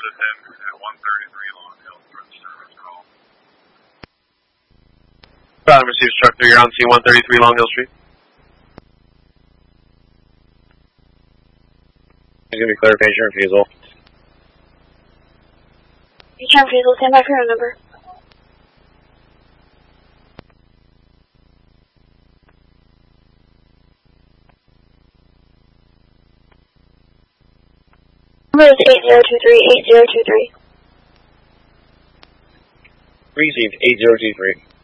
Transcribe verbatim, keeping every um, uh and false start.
to ten at one thirty-three Long Hill for the service call. Bottom received structure, you're on C one thirty-three Long Hill Street. There's going to be clarification refusal. Return refusal, stand by for your number. Number is eight zero two three, eight zero two three. Received eight zero two three.